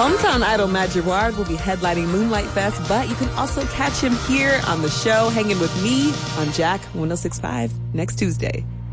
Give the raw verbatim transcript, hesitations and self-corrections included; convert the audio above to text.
Hometown idol Matt Gerard will be headlining Moonlight Fest, but you can also catch him here on the show, hanging with me on Jack one oh six point five next Tuesday.